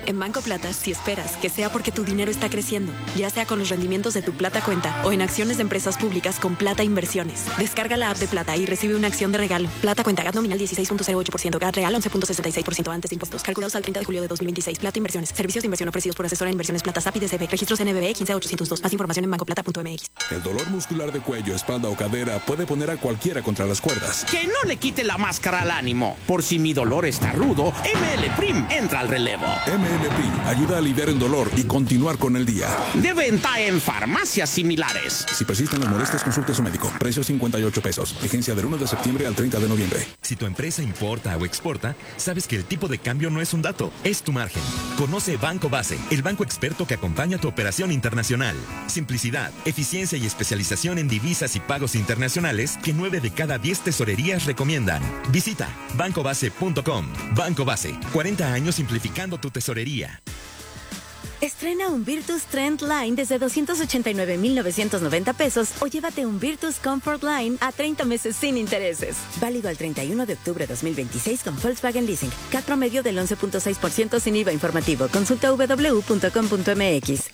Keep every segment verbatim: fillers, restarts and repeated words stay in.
En Banco Plata, si esperas que sea porque tu dinero está creciendo, ya sea con los rendimientos de tu Plata Cuenta o en acciones de empresas públicas con Plata Inversiones. Descarga la app de Plata y recibe una acción de regalo. Plata Cuenta, G A T nominal dieciséis punto cero ocho por ciento, G A T real once punto sesenta y seis por ciento antes de impuestos. Calculados al treinta de julio de dos mil veintiséis. Plata Inversiones. Servicios de inversión ofrecidos por asesora en inversiones Plata S A P y D C B. Registros N B B quince ochocientos dos. Más información en banco plata punto m x. El dolor muscular de cuello, espalda o cadera puede poner a cualquiera contra las cuerdas. Que no le quite la máscara al ánimo. Por si mi dolor está rudo, M L Prim entra al relevo. M L Prim ayuda a aliviar el dolor y continuar con el día. De venta en farmacias similares. Si persisten las molestias, consulte a su médico. Precio cincuenta y ocho pesos. Vigencia del uno de septiembre al treinta de noviembre. Si tu empresa importa o exporta, sabes que el tipo de cambio no es un dato, es tu margen. Conoce Banco Base, el banco experto que acompaña tu operación internacional. Simplicidad, eficiencia y especialización en divisas y pagos internacionales que nueve de cada diez tesorerías recomiendan. Visita banco base punto com. Banco Base, cuarenta años simplificando tu tesorería. Estrena un Virtus Trend Line desde doscientos ochenta y nueve mil novecientos noventa pesos o llévate un Virtus Comfort Line a treinta meses sin intereses. Válido al treinta y uno de octubre de dos mil veintiséis con Volkswagen Leasing. C A T promedio del once punto seis por ciento sin I V A informativo. Consulta w w w punto com punto m x.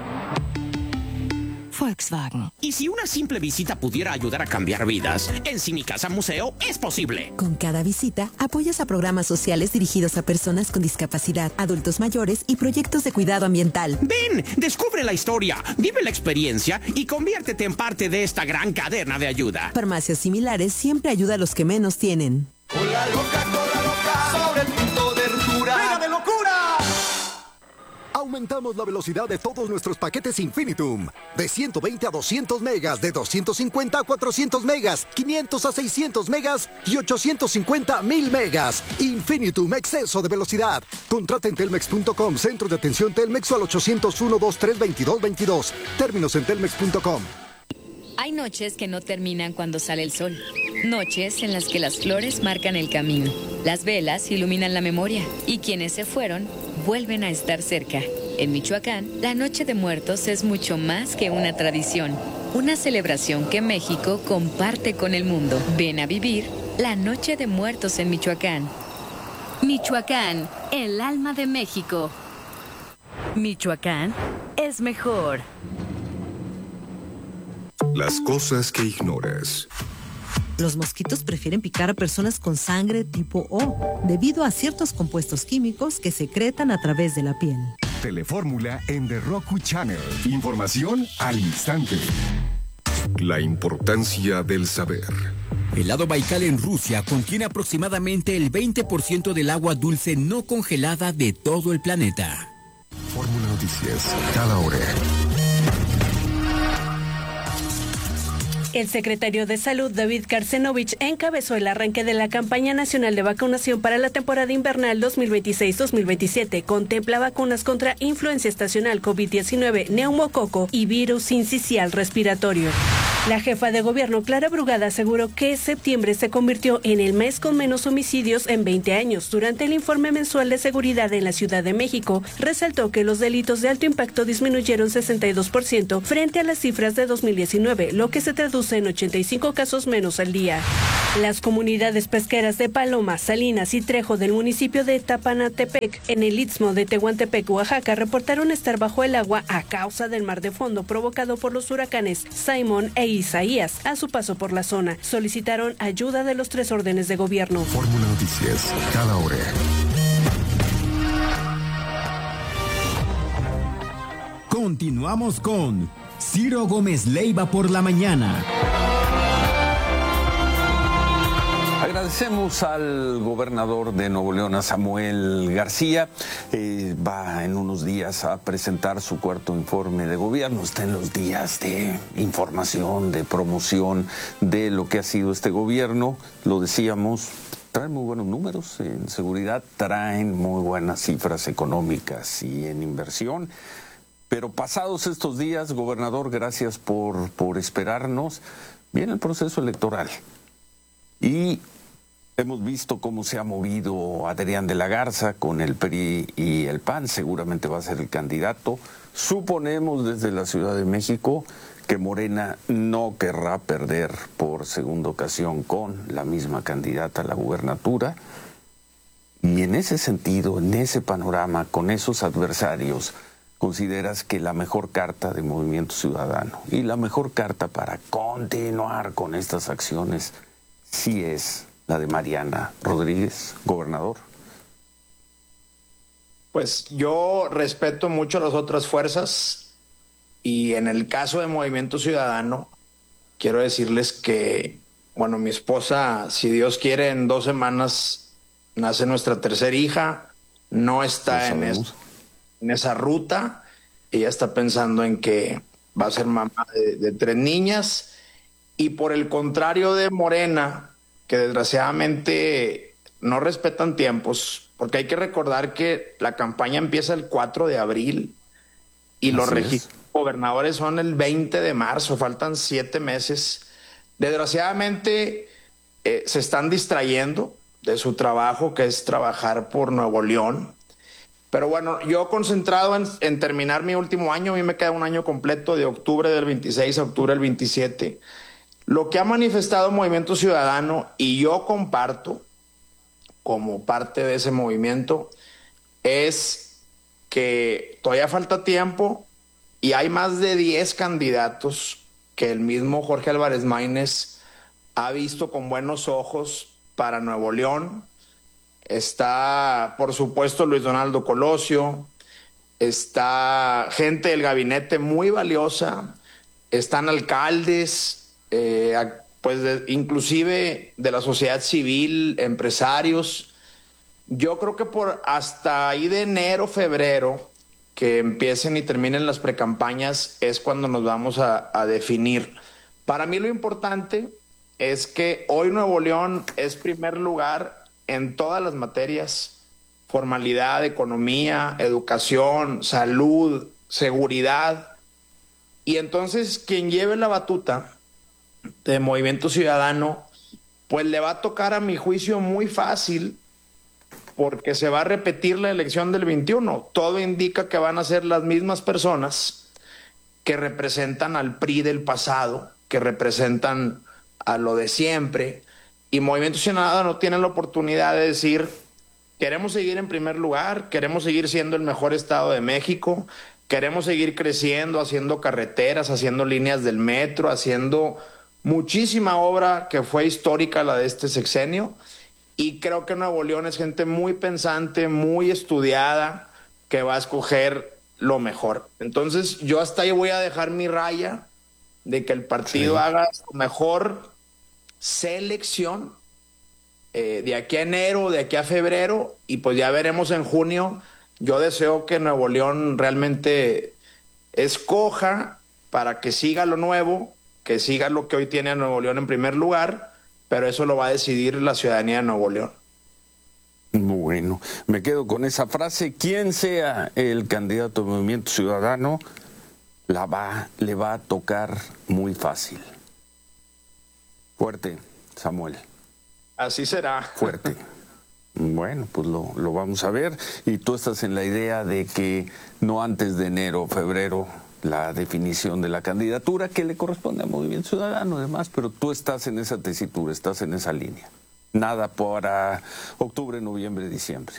Volkswagen. Y si una simple visita pudiera ayudar a cambiar vidas, en Si Mi Casa Museo es posible. Con cada visita, apoyas a programas sociales dirigidos a personas con discapacidad, adultos mayores y proyectos de cuidado ambiental. Ven, descubre la historia, vive la experiencia y conviértete en parte de esta gran cadena de ayuda. Farmacias similares siempre ayuda a los que menos tienen. Hola loca, hola loca, sobre el punto de ruptura. ¡Pega de locura! Aumentamos la velocidad de todos nuestros paquetes Infinitum. De ciento veinte a doscientos megas, de doscientos cincuenta a cuatrocientos megas, quinientos a seiscientos megas y ochocientos cincuenta a mil megas. Infinitum, exceso de velocidad. Contrata en telmex punto com, centro de atención Telmex o al ochocientos uno, veintitrés, veintidós, veintidós. Términos en telmex punto com. Hay noches que no terminan cuando sale el sol. Noches en las que las flores marcan el camino. Las velas iluminan la memoria. Y quienes se fueron, vuelven a estar cerca. En Michoacán, la Noche de Muertos es mucho más que una tradición. Una celebración que México comparte con el mundo. Ven a vivir la Noche de Muertos en Michoacán. Michoacán, el alma de México. Michoacán es mejor. Las cosas que ignoras. Los mosquitos prefieren picar a personas con sangre tipo O, debido a ciertos compuestos químicos que secretan a través de la piel. Telefórmula en The Roku Channel. Información al instante. La importancia del saber. El lago Baikal en Rusia contiene aproximadamente el veinte por ciento del agua dulce no congelada de todo el planeta. Fórmula Noticias, cada hora. El secretario de Salud, David Karsenovich, encabezó el arranque de la campaña nacional de vacunación para la temporada invernal dos mil veintiséis dos mil veintisiete. Contempla vacunas contra influencia estacional, COVID diecinueve, neumococo y virus sincicial respiratorio. La jefa de gobierno, Clara Brugada, aseguró que septiembre se convirtió en el mes con menos homicidios en veinte años. Durante el informe mensual de seguridad en la Ciudad de México, resaltó que los delitos de alto impacto disminuyeron sesenta y dos por ciento frente a las cifras de dos mil diecinueve, lo que se traduce en ochenta y cinco casos menos al día. Las comunidades pesqueras de Paloma, Salinas y Trejo del municipio de Tapanatepec, en el istmo de Tehuantepec, Oaxaca, reportaron estar bajo el agua a causa del mar de fondo provocado por los huracanes Simón e Isaías a su paso por la zona. Solicitaron ayuda de los tres órdenes de gobierno. Fórmula Noticias, cada hora. Continuamos con Ciro Gómez Leiva por la mañana. Agradecemos al gobernador de Nuevo León, a Samuel García. Eh, va en unos días a presentar su cuarto informe de gobierno. Está en los días de información, de promoción de lo que ha sido este gobierno. Lo decíamos, traen muy buenos números en seguridad, traen muy buenas cifras económicas y en inversión. Pero pasados estos días, gobernador, gracias por, por esperarnos. Viene el proceso electoral. Y hemos visto cómo se ha movido Adrián de la Garza con el P R I y el P A N. Seguramente va a ser el candidato. Suponemos desde la Ciudad de México que Morena no querrá perder por segunda ocasión con la misma candidata a la gubernatura. Y en ese sentido, en ese panorama, con esos adversarios, ¿consideras que la mejor carta de Movimiento Ciudadano y la mejor carta para continuar con estas acciones sí es la de Mariana Rodríguez, gobernador? Pues yo respeto mucho a las otras fuerzas y en el caso de Movimiento Ciudadano, quiero decirles que, bueno, mi esposa, si Dios quiere, en dos semanas nace nuestra tercera hija, no está en, es, en esa ruta, ella está pensando en que va a ser mamá de, de tres niñas, y por el contrario de Morena, que desgraciadamente no respetan tiempos, porque hay que recordar que la campaña empieza el cuatro de abril y los registros gobernadores son el veinte de marzo, faltan siete meses. Desgraciadamente eh, se están distrayendo de su trabajo, que es trabajar por Nuevo León. Pero bueno, yo concentrado en, en terminar mi último año, a mí me queda un año completo de octubre del veintiséis a octubre del veintisiete. Lo que ha manifestado Movimiento Ciudadano, y yo comparto como parte de ese movimiento, es que todavía falta tiempo y hay más de diez candidatos que el mismo Jorge Álvarez Maínez ha visto con buenos ojos para Nuevo León. Está, por supuesto, Luis Donaldo Colosio, está gente del gabinete muy valiosa, están alcaldes, eh, pues de, inclusive de la sociedad civil, empresarios. Yo creo que por hasta ahí de enero, febrero, que empiecen y terminen las precampañas, es cuando nos vamos a, a definir. Para mí lo importante es que hoy Nuevo León es primer lugar en todas las materias: formalidad, economía, educación, salud, seguridad. Y entonces quien lleve la batuta de Movimiento Ciudadano, pues le va a tocar, a mi juicio, muy fácil, porque se va a repetir la elección del veintiuno. Todo indica que van a ser las mismas personas que representan al P R I del pasado, que representan a lo de siempre, y Movimiento Ciudadano tiene la oportunidad de decir: queremos seguir en primer lugar, queremos seguir siendo el mejor estado de México, queremos seguir creciendo, haciendo carreteras, haciendo líneas del metro, haciendo muchísima obra que fue histórica la de este sexenio. Y creo que Nuevo León es gente muy pensante, muy estudiada, que va a escoger lo mejor. Entonces yo hasta ahí voy a dejar mi raya de que el partido sí. haga su mejor selección eh, de aquí a enero, de aquí a febrero, y pues ya veremos en junio. Yo deseo que Nuevo León realmente escoja para que siga lo nuevo, que siga lo que hoy tiene a Nuevo León en primer lugar, pero eso lo va a decidir la ciudadanía de Nuevo León. Bueno, me quedo con esa frase: quien sea el candidato del Movimiento Ciudadano, la va, le va a tocar muy fácil. Fuerte, Samuel. Así será. Fuerte. Bueno, pues lo, lo vamos a ver. Y tú estás en la idea de que no antes de enero o febrero la definición de la candidatura, que le corresponde a Movimiento Ciudadano además, pero tú estás en esa tesitura, estás en esa línea. Nada para octubre, noviembre, diciembre.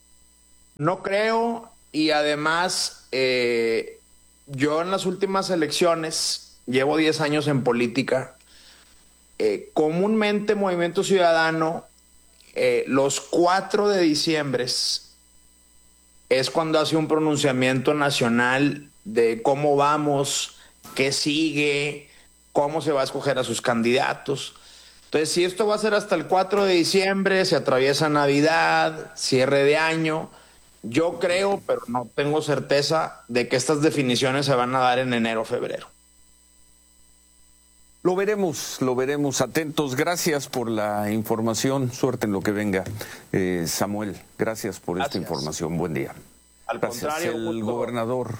No creo, y además eh, yo en las últimas elecciones, llevo diez años en política, eh, comúnmente Movimiento Ciudadano, eh, los cuatro de diciembre es cuando hace un pronunciamiento nacional de cómo vamos, qué sigue, cómo se va a escoger a sus candidatos. Entonces, si esto va a ser hasta el cuatro de diciembre, se atraviesa Navidad, cierre de año, yo creo, pero no tengo certeza, de que estas definiciones se van a dar en enero o febrero. Lo veremos, lo veremos, atentos. Gracias por la información, suerte en lo que venga. Eh, Samuel, gracias por gracias. esta información, buen día. Al gracias, contrario, el justo. gobernador.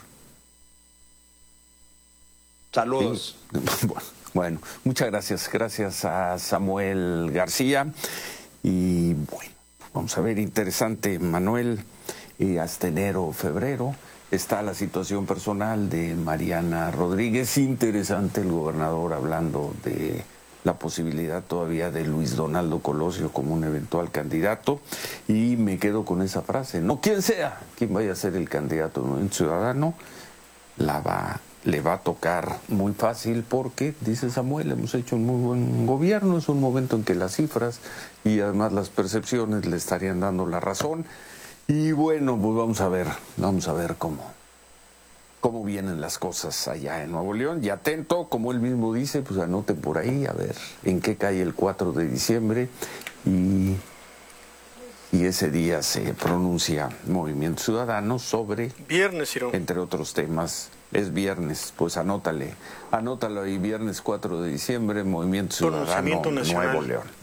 Saludos. Sí. Bueno, muchas gracias. Gracias a Samuel García. Y bueno, vamos a ver, interesante, Manuel, y hasta enero o febrero está la situación personal de Mariana Rodríguez. Interesante el gobernador hablando de la posibilidad todavía de Luis Donaldo Colosio como un eventual candidato, y me quedo con esa frase, no quien sea, quien vaya a ser el candidato de Movimiento Ciudadano, la va, le va a tocar muy fácil porque, dice Samuel, hemos hecho un muy buen gobierno, es un momento en que las cifras y además las percepciones le estarían dando la razón, y bueno, pues vamos a ver, vamos a ver cómo. cómo vienen las cosas allá en Nuevo León, y atento, como él mismo dice, pues anoten por ahí, a ver en qué cae el cuatro de diciembre, y, y ese día se pronuncia Movimiento Ciudadano sobre, viernes, Ciro, entre otros temas, es viernes, pues anótale, anótalo ahí, viernes cuatro de diciembre, Movimiento Ciudadano, Nuevo León.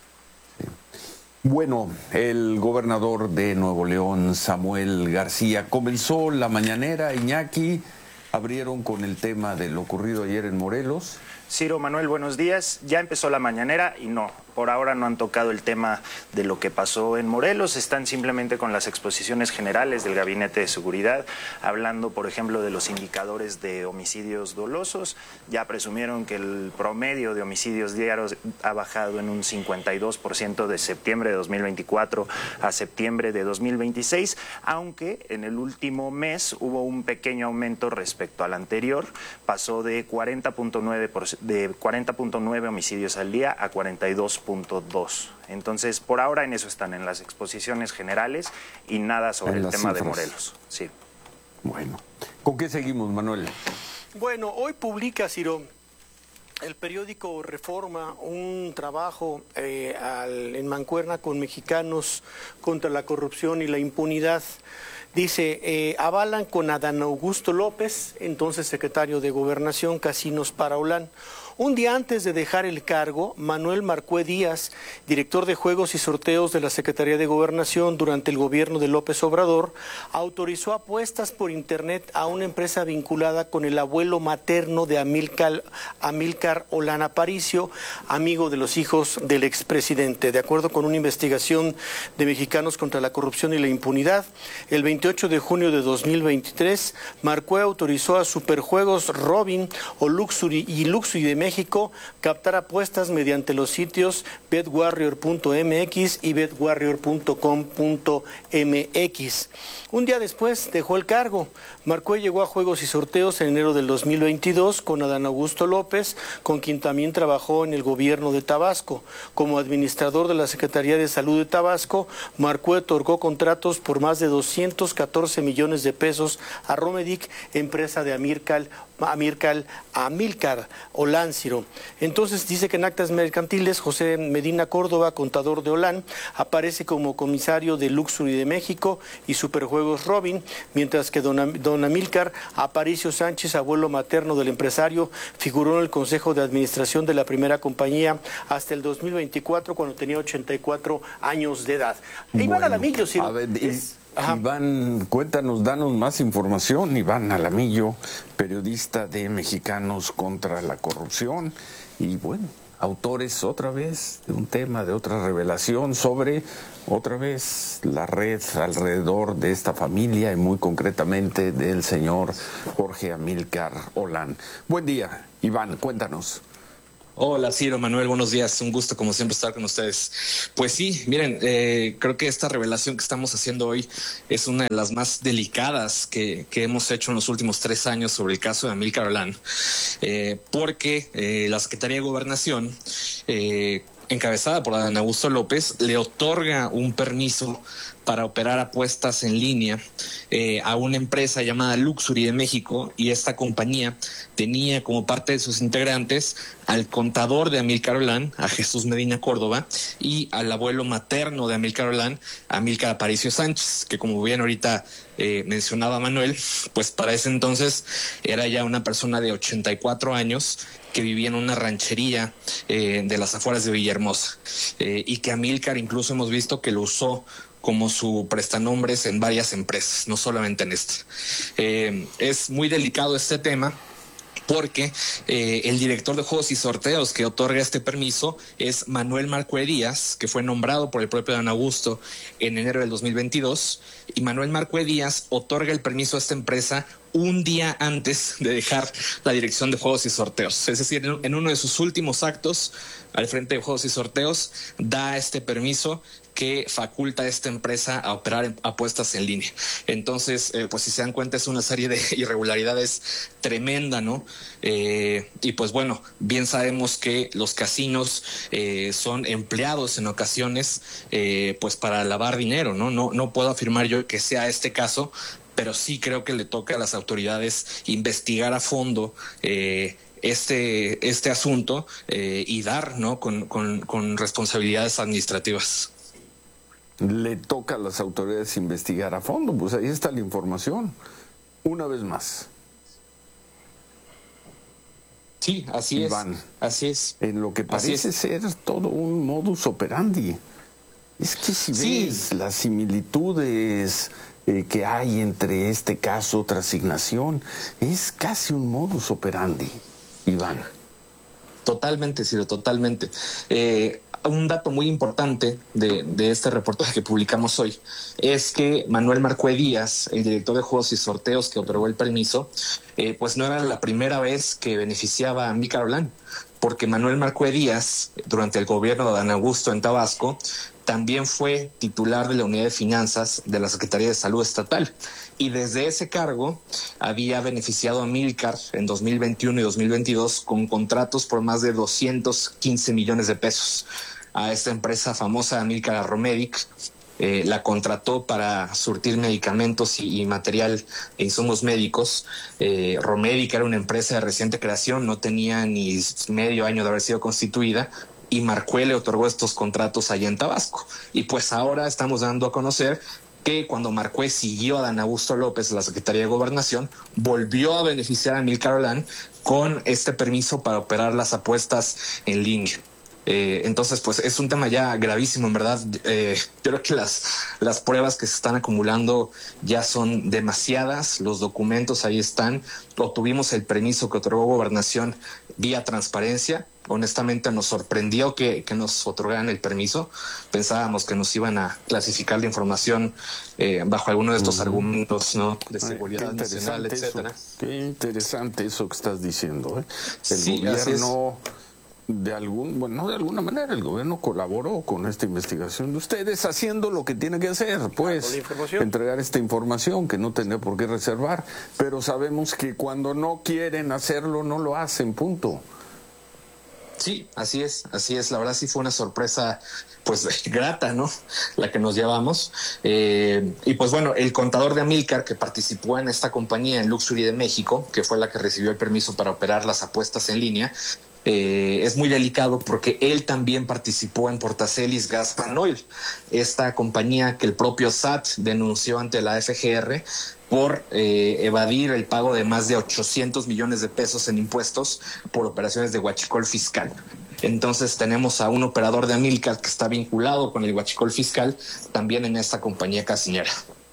Bueno, el gobernador de Nuevo León, Samuel García, comenzó la mañanera, Iñaki, abrieron con el tema de lo ocurrido ayer en Morelos. Ciro, Manuel, buenos días. Ya empezó la mañanera y no, por ahora no han tocado el tema de lo que pasó en Morelos, están simplemente con las exposiciones generales del Gabinete de Seguridad, hablando, por ejemplo, de los indicadores de homicidios dolosos. Ya presumieron que el promedio de homicidios diarios ha bajado en un cincuenta y dos por ciento de septiembre de dos mil veinticuatro a septiembre de dos mil veintiséis, aunque en el último mes hubo un pequeño aumento respecto al anterior, pasó de cuarenta punto nueve por ciento de cuarenta punto nueve homicidios al día a cuarenta y dos punto dos. Entonces, por ahora en eso están, en las exposiciones generales y nada sobre el tema de Morelos. Sí. Bueno, ¿con qué seguimos, Manuel? Bueno, hoy publica, Ciro, el periódico Reforma un trabajo eh, al, en mancuerna con Mexicanos contra la Corrupción y la Impunidad. Dice, eh, avalan con Adán Augusto López, entonces secretario de Gobernación, Casinos para Olán. Un día antes de dejar el cargo, Manuel Marcué Díaz, director de Juegos y Sorteos de la Secretaría de Gobernación durante el gobierno de López Obrador, autorizó apuestas por internet a una empresa vinculada con el abuelo materno de Amílcar, Amílcar Olán Aparicio, amigo de los hijos del expresidente. De acuerdo con una investigación de Mexicanos contra la Corrupción y la Impunidad, el veintiocho de junio de dos mil veintitrés, Marcué autorizó a Superjuegos Robin o Luxury y Luxury de México captar apuestas mediante los sitios bet warrior punto m x y bet warrior punto com punto m x. Un día después dejó el cargo. Marcué llegó a Juegos y Sorteos en enero del dos mil veintidós con Adán Augusto López, con quien también trabajó en el gobierno de Tabasco. Como administrador de la Secretaría de Salud de Tabasco, Marcué otorgó contratos por más de doscientos catorce millones de pesos a Romedic, empresa de Amílcar, Amílcar, Amílcar Olán, Ciro. Entonces dice que en actas mercantiles José Medina Córdoba, contador de Olán, aparece como comisario de Luxury de México y Superjuegos Robin, mientras que don, don Amílcar Aparicio Sánchez, abuelo materno del empresario, figuró en el Consejo de Administración de la primera compañía hasta el dos mil veinticuatro, cuando tenía ochenta y cuatro años de edad. Bueno, Iván Alamillo, Ciro, a ver, es... Iván, cuéntanos, danos más información. Iván Alamillo, periodista de Mexicanos contra la Corrupción, y bueno, autores otra vez de un tema, de otra revelación sobre otra vez la red alrededor de esta familia y muy concretamente del señor Jorge Amílcar Olán. Buen día, Iván, cuéntanos. Hola, Ciro, Manuel, buenos días. Un gusto, como siempre, estar con ustedes. Pues sí, miren, eh, creo que esta revelación que estamos haciendo hoy es una de las más delicadas que, que hemos hecho en los últimos tres años sobre el caso de Amílcar Olán, eh, porque eh, la Secretaría de Gobernación, eh, encabezada por Adán Augusto López, le otorga un permiso para operar apuestas en línea eh, a una empresa llamada Luxury de México, y esta compañía tenía como parte de sus integrantes al contador de Amílcar Olán, a Jesús Medina Córdoba, y al abuelo materno de Amílcar Olán, Amílcar Aparicio Sánchez, que como bien ahorita eh, mencionaba Manuel, pues para ese entonces era ya una persona de ochenta y cuatro años que vivía en una ranchería eh, de las afueras de Villahermosa, eh, y que Amílcar incluso hemos visto que lo usó como su prestanombres en varias empresas, no solamente en esta. Eh, es muy delicado este tema porque eh, el director de juegos y sorteos que otorga este permiso es Manuel Marcue Díaz, que fue nombrado por el propio Dan Augusto en enero del dos mil veintidós, y Manuel Marcue Díaz otorga el permiso a esta empresa un día antes de dejar la dirección de juegos y sorteos. Es decir, en uno de sus últimos actos al frente de juegos y sorteos da este permiso que faculta a esta empresa a operar en apuestas en línea. Entonces, eh, pues si se dan cuenta, es una serie de irregularidades tremenda, ¿no? Eh, y pues bueno, bien sabemos que los casinos eh, son empleados en ocasiones eh, pues para lavar dinero, ¿no? No, no puedo afirmar yo que sea este caso, pero sí creo que le toca a las autoridades investigar a fondo eh, este, este asunto eh, y dar, ¿no? con, con, con responsabilidades administrativas. Le toca a las autoridades investigar a fondo, pues ahí está la información. Una vez más. Sí, así Iván, es. Así es. En lo que parece es. ser todo un modus operandi. Es que si sí. ves las similitudes eh, que hay entre este caso, otra asignación, es casi un modus operandi, Iván. Totalmente, Ciro, totalmente. Eh, un dato muy importante de, de este reportaje que publicamos hoy es que Manuel Marcue Díaz, el director de juegos y sorteos que otorgó el permiso, eh, pues no era la primera vez que beneficiaba a Amílcar Olán, porque Manuel Marcue Díaz, durante el gobierno de Dan Augusto en Tabasco, también fue titular de la Unidad de Finanzas de la Secretaría de Salud Estatal. Y desde ese cargo había beneficiado a Amílcar en dos mil veintiuno y dos mil veintidós con contratos por más de doscientos quince millones de pesos. A esta empresa famosa, Amílcar Romedic, eh, la contrató para surtir medicamentos y, y material e insumos médicos. Eh, Romedic era una empresa de reciente creación, no tenía ni medio año de haber sido constituida, y Marcue le otorgó estos contratos allá en Tabasco. Y pues ahora estamos dando a conocer que cuando Marcue siguió a Dan Augusto López en la Secretaría de Gobernación, volvió a beneficiar a Amílcar Olán con este permiso para operar las apuestas en línea. Eh, entonces, pues es un tema ya gravísimo, en verdad. Eh, yo creo que las, las pruebas que se están acumulando ya son demasiadas, los documentos ahí están. Obtuvimos el permiso que otorgó Gobernación vía transparencia. Honestamente nos sorprendió que, que nos otorgaran el permiso. Pensábamos que nos iban a clasificar la información eh, bajo alguno de estos uh-huh. argumentos, ¿no? De seguridad nacional, etcétera. Qué interesante eso que estás diciendo, ¿eh? El sí, gobierno, de algún, bueno, no de alguna manera, el gobierno colaboró con esta investigación de ustedes, haciendo lo que tiene que hacer, pues, entregar esta información que no tendría por qué reservar, pero sabemos que cuando no quieren hacerlo, no lo hacen, punto. Sí, así es, así es. La verdad sí fue una sorpresa, pues, grata, ¿no? La que nos llevamos. Eh, y pues bueno, el contador de Amílcar, que participó en esta compañía en Luxury de México, que fue la que recibió el permiso para operar las apuestas en línea, eh, es muy delicado porque él también participó en Portacelis Gas and Oil, esta compañía que el propio S A T denunció ante la F G R por eh, evadir el pago de más de ochocientos millones de pesos en impuestos por operaciones de huachicol fiscal. Entonces tenemos a un operador de Amílcar que está vinculado con el huachicol fiscal también en esta compañía casinera.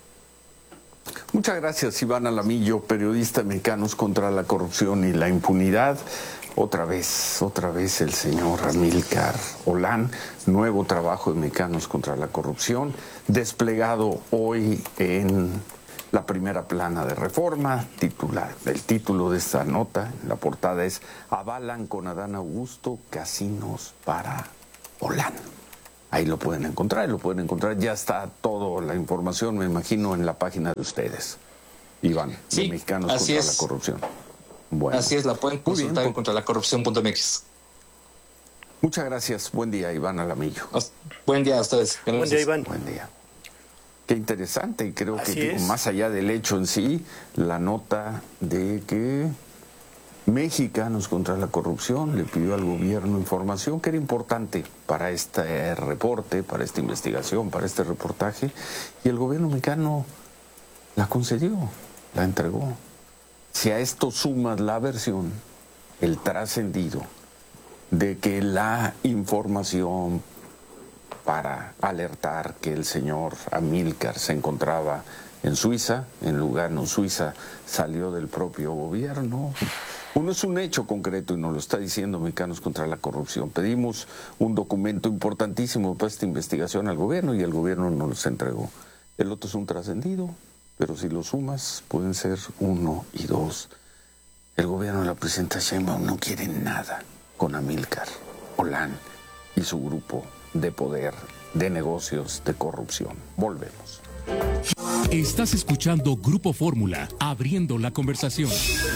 Muchas gracias, Iván Alamillo, periodista de Mexicanos contra la Corrupción y la Impunidad. Otra vez, otra vez el señor Amílcar Olán, nuevo trabajo de Mexicanos contra la Corrupción, desplegado hoy en la primera plana de Reforma. Titular, el título de esta nota, la portada es: avalan con Adán Augusto casinos para Olán. Ahí lo pueden encontrar, lo pueden encontrar, ya está toda la información, me imagino, en la página de ustedes, Iván, sí, de Mexicanos así contra es. la Corrupción. Bueno, así es, la pueden consultar en contra la corrupción punto m x. Muchas gracias, buen día, Iván Alamillo. Buen día a ustedes. Gracias. Buen día, Iván. Buen día. Qué interesante, y creo Así que es. más allá del hecho en sí, la nota de que Mexicanos contra la Corrupción le pidió al gobierno información que era importante para este reporte, para esta investigación, para este reportaje, y el gobierno mexicano la concedió, la entregó. Si a esto sumas la versión, el trascendido de que la información para alertar que el señor Amílcar se encontraba en Suiza, en Lugano, Suiza, salió del propio gobierno, Uno es un hecho concreto y nos lo está diciendo Mexicanos contra la Corrupción. Pedimos un documento importantísimo para esta investigación al gobierno y el gobierno nos los entregó. El otro es un trascendido, pero si lo sumas pueden ser uno y dos. El gobierno de la presidenta Sheinbaum no quiere nada con Amílcar Olán y su grupo de poder, de negocios, de corrupción. Volvemos. Estás escuchando Grupo Fórmula, abriendo la conversación.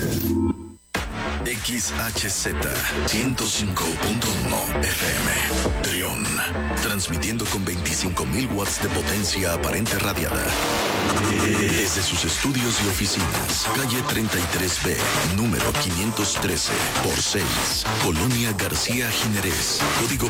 X H Z ciento cinco punto uno F M Trión, transmitiendo con veinticinco mil watts de potencia aparente radiada desde sus estudios y oficinas, calle treinta y tres B, número quinientos trece por seis, Colonia García Jiménez, código